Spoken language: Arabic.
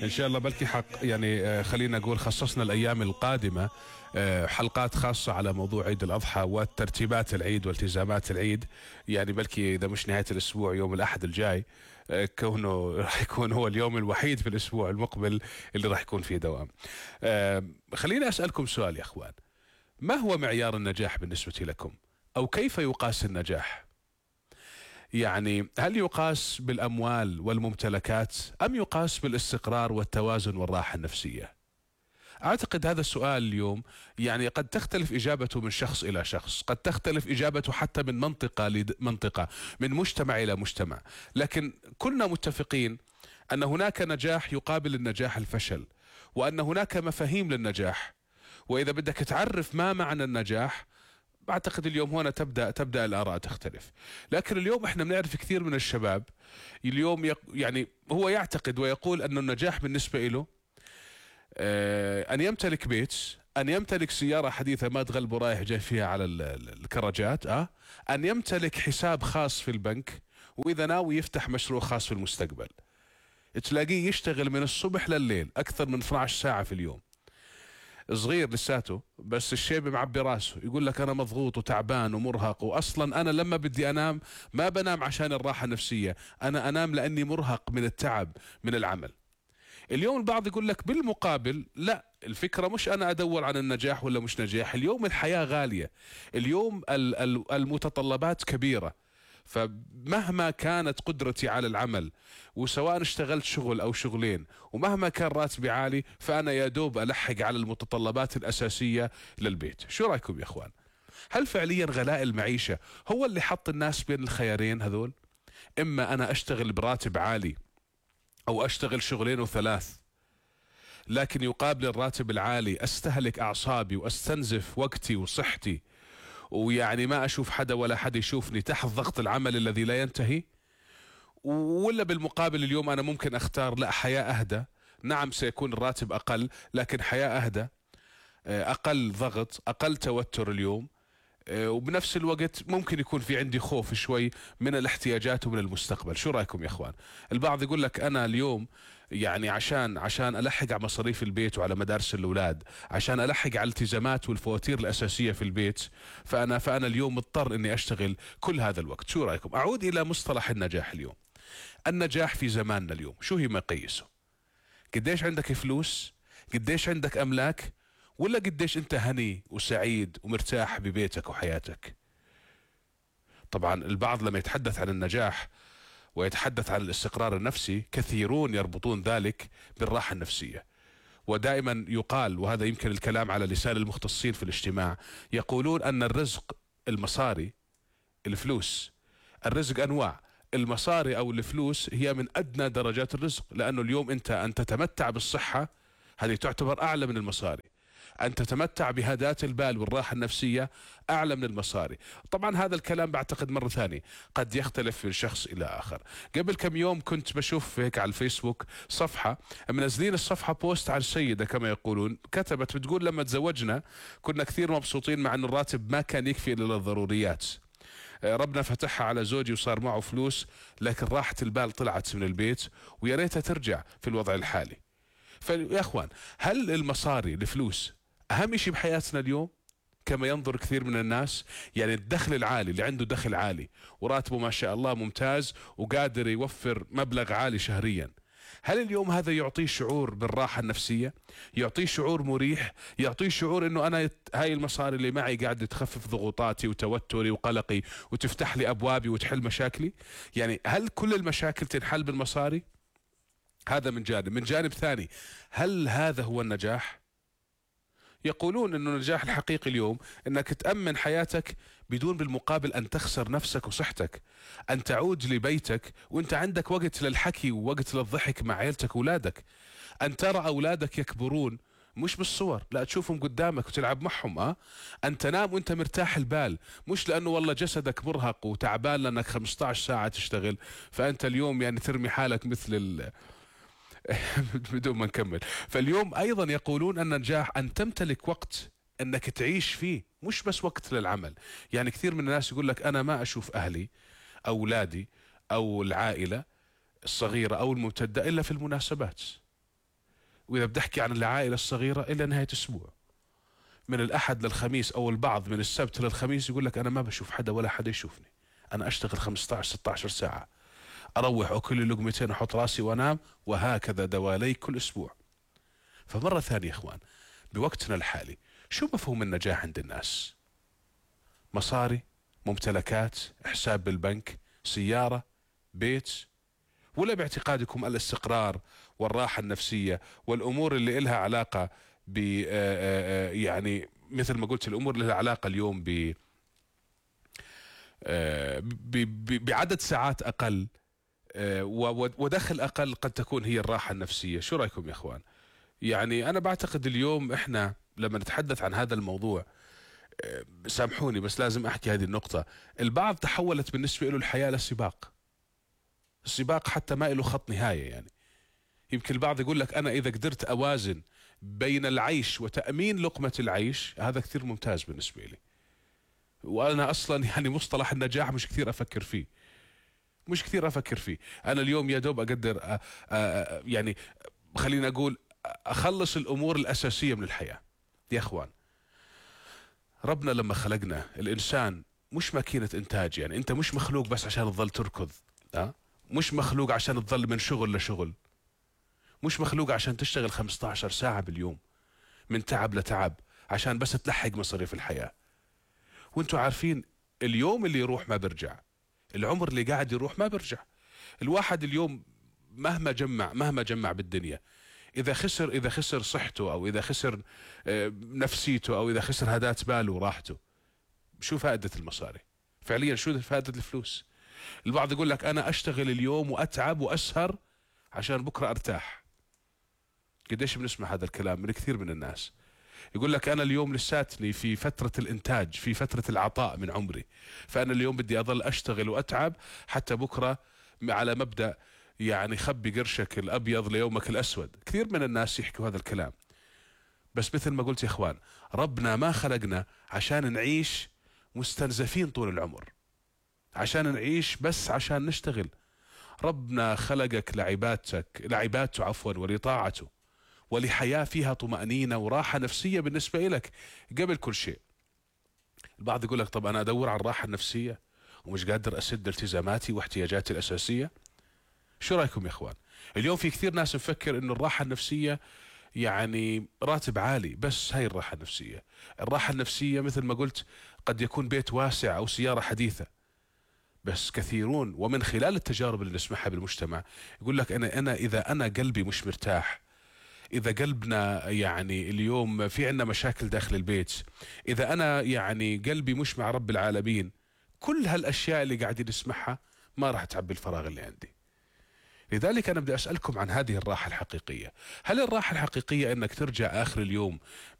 ان شاء الله بلكي حق يعني خلينا نقول خصصنا الايام القادمه حلقات خاصه على موضوع عيد الاضحى والترتيبات العيد والتزامات العيد. يعني بلكي اذا مش نهايه الاسبوع يوم الاحد الجاي، كونه راح يكون هو اليوم الوحيد في الاسبوع المقبل اللي راح يكون فيه دوام. خليني اسالكم سؤال يا اخوان، ما هو معيار النجاح بالنسبه لكم؟ او كيف يقاس النجاح؟ يعني هل يقاس بالأموال والممتلكات أم يقاس بالاستقرار والتوازن والراحة النفسية؟ أعتقد هذا السؤال اليوم يعني قد تختلف إجابته من شخص إلى شخص، قد تختلف إجابته حتى من منطقة لمنطقة، من مجتمع إلى مجتمع، لكن كلنا متفقين أن هناك نجاح يقابل النجاح الفشل، وأن هناك مفاهيم للنجاح. وإذا بدك تعرف ما معنى النجاح، بعتقد اليوم هنا تبدأ الآراء تختلف. لكن اليوم احنا بنعرف كثير من الشباب اليوم يعني هو يعتقد ويقول أن النجاح بالنسبة له أن يمتلك بيت، أن يمتلك سيارة حديثة ما تغلب رايح جاي فيها على الكراجات، أن يمتلك حساب خاص في البنك، وإذا ناوي يفتح مشروع خاص في المستقبل. تلاقيه يشتغل من الصبح لليل أكثر من 12 ساعة في اليوم، صغير لساته بس الشيب معبي راسه، يقول لك انا مضغوط وتعبان ومرهق، واصلا انا لما بدي انام ما بنام عشان الراحة النفسية، انا انام لاني مرهق من التعب من العمل. اليوم البعض يقول لك بالمقابل لا، الفكرة مش انا ادور عن النجاح ولا مش نجاح، اليوم الحياة غالية، اليوم المتطلبات كبيرة، فمهما كانت قدرتي على العمل، وسواء اشتغلت شغل او شغلين، ومهما كان راتبي عالي، فانا يا دوب الحق على المتطلبات الاساسية للبيت. شو رايكم يا اخوان؟ هل فعليا غلاء المعيشة هو اللي حط الناس بين الخيارين هذول؟ اما انا اشتغل براتب عالي او اشتغل شغلين وثلاث، لكن يقابل الراتب العالي استهلك اعصابي واستنزف وقتي وصحتي، ويعني ما اشوف حدا ولا حدا يشوفني تحت ضغط العمل الذي لا ينتهي. ولا بالمقابل اليوم انا ممكن اختار لا، حياة اهدى، نعم سيكون الراتب اقل لكن حياة اهدى، اقل ضغط، اقل توتر اليوم، وبنفس الوقت ممكن يكون في عندي خوف شوي من الاحتياجات ومن المستقبل. شو رايكم يا اخوان؟ البعض يقول لك انا اليوم يعني عشان الحق على مصاريف البيت وعلى مدارس الاولاد، عشان الحق على الالتزامات والفواتير الاساسيه في البيت، فانا اليوم مضطر اني اشتغل كل هذا الوقت. شو رايكم؟ اعود الى مصطلح النجاح اليوم. النجاح في زماننا اليوم شو هي مقاييسه؟ قديش عندك فلوس؟ قديش عندك املاك؟ ولا قديش انت هني وسعيد ومرتاح ببيتك وحياتك؟ طبعا البعض لما يتحدث عن النجاح ويتحدث عن الاستقرار النفسي، كثيرون يربطون ذلك بالراحة النفسية. ودائما يقال، وهذا يمكن الكلام على لسان المختصين في الاجتماع، يقولون ان الرزق المصاري، الفلوس، الرزق انواع، المصاري او الفلوس هي من ادنى درجات الرزق، لانه اليوم انت ان تتمتع بالصحة هذه تعتبر اعلى من المصاري، أن تتمتع بهداة البال والراحة النفسية أعلى من المصاري. طبعا هذا الكلام بعتقد مرة ثانية قد يختلف من شخص إلى آخر. قبل كم يوم كنت بشوف هيك على الفيسبوك صفحة منزلين الصفحة بوست عن السيدة كما يقولون، كتبت بتقول لما تزوجنا كنا كثير مبسوطين مع أن الراتب ما كان يكفي إلا للضروريات، ربنا فتحها على زوجي وصار معه فلوس، لكن راحة البال طلعت من البيت ويا ريتها ترجع في الوضع الحالي. فيا أخوان، هل المصاري الفلوس أهم شيء بحياتنا اليوم كما ينظر كثير من الناس؟ يعني الدخل العالي، اللي عنده دخل عالي وراتبه ما شاء الله ممتاز وقادر يوفر مبلغ عالي شهريا، هل اليوم هذا يعطيه شعور بالراحة النفسية؟ يعطيه شعور مريح؟ يعطيه شعور انه انا هاي المصاري اللي معي قاعدة تخفف ضغوطاتي وتوتري وقلقي وتفتح لي ابوابي وتحل مشاكلي؟ يعني هل كل المشاكل تنحل بالمصاري؟ هذا من جانب. من جانب ثاني، هل هذا هو النجاح؟ يقولون انه النجاح الحقيقي اليوم انك تأمن حياتك بدون بالمقابل ان تخسر نفسك وصحتك، ان تعود لبيتك وانت عندك وقت للحكي ووقت للضحك مع عيلتك واولادك، ان ترى اولادك يكبرون مش بالصور، لا تشوفهم قدامك وتلعب معهم، ان تنام وانت مرتاح البال، مش لانه والله جسدك مرهق وتعبان لانك 15 ساعة تشتغل فانت اليوم يعني ترمي حالك مثل بدون ما نكمل. فاليوم ايضا يقولون ان النجاح ان تمتلك وقت انك تعيش فيه، مش بس وقت للعمل. يعني كثير من الناس يقول لك انا ما اشوف اهلي، اولادي، او العائلة الصغيرة او الممتدة الا في المناسبات. وإذا بدي أحكي عن العائلة الصغيرة إلى نهاية أسبوع، من الأحد للخميس، أو البعض من السبت للخميس يقول لك أنا ما بشوف حدا ولا حدا يشوفني، أنا أشتغل 15 16 ساعة، أروح أكل لي لقمتين أحط راسي وأنام، وهكذا دوالي كل أسبوع. فمرة ثانية يا إخوان، بوقتنا الحالي شو مفهوم النجاح عند الناس؟ مصاري، ممتلكات، حساب بالبنك، سيارة، بيت؟ ولا باعتقادكم الاستقرار والراحة النفسية والأمور اللي إلها علاقة ب يعني مثل ما قلت، الأمور اللي لها علاقة اليوم بعدد ساعات أقل ودخل أقل قد تكون هي الراحة النفسية؟ شو رأيكم يا إخوان؟ يعني أنا بعتقد اليوم إحنا لما نتحدث عن هذا الموضوع، سامحوني بس لازم أحكي هذه النقطة، البعض تحولت بالنسبة له الحياة لسباق، السباق حتى ما له خط نهاية. يعني يمكن البعض يقول لك أنا إذا قدرت أوازن بين العيش وتأمين لقمة العيش هذا كثير ممتاز بالنسبة لي. وأنا أصلا يعني مصطلح النجاح مش كثير أفكر فيه، مش كثير أفكر فيه. أنا اليوم يا دوب أقدر يعني خلينا أقول أخلص الأمور الأساسية من الحياة. يا أخوان، ربنا لما خلقنا الإنسان مش ماكينة إنتاج، يعني أنت مش مخلوق بس عشان تظل تركض، مش مخلوق عشان تظل من شغل لشغل، مش مخلوق عشان تشتغل 15 ساعة باليوم من تعب لتعب عشان بس تلحق مصاريف الحياة. وانتوا عارفين اليوم اللي يروح ما برجع، العمر اللي قاعد يروح ما برجع. الواحد اليوم مهما جمع بالدنيا، إذا خسر صحته، أو إذا خسر نفسيته، أو إذا خسر هدات باله وراحته، شو فائدة المصاري؟ فعليا شو فائدة الفلوس؟ البعض يقول لك أنا أشتغل اليوم وأتعب وأسهر عشان بكرة أرتاح. قديش بنسمع هذا الكلام من كثير من الناس؟ يقول لك أنا اليوم لساتني في فترة الإنتاج، في فترة العطاء من عمري، فأنا اليوم بدي أظل أشتغل وأتعب حتى بكرة، على مبدأ يعني خبي قرشك الأبيض ليومك الأسود. كثير من الناس يحكوا هذا الكلام، بس مثل ما قلت يا إخوان، ربنا ما خلقنا عشان نعيش مستنزفين طول العمر، عشان نعيش بس عشان نشتغل. ربنا خلقك لعبادته عفوا، ولطاعته، ولحياة فيها طمأنينة وراحة نفسية بالنسبة لك قبل كل شيء. البعض يقول لك طب أنا أدور على الراحة النفسية ومش قادر أسد التزاماتي واحتياجاتي الأساسية. شو رأيكم يا إخوان؟ اليوم في كثير ناس مفكر إنه الراحة النفسية يعني راتب عالي بس. هاي الراحة النفسية، الراحة النفسية مثل ما قلت قد يكون بيت واسع أو سيارة حديثة. بس كثيرون ومن خلال التجارب اللي نسمعها بالمجتمع يقول لك أنا إذا أنا قلبي مش مرتاح، إذا قلبنا يعني اليوم في عنا مشاكل داخل البيت، إذا أنا يعني قلبي مش مع رب العالمين، كل هالأشياء اللي قاعدين نسمعها ما راح تعبي الفراغ اللي عندي. لذلك أنا بدي أسألكم عن هذه الراحة الحقيقية. هل الراحة الحقيقية أنك ترجع آخر اليوم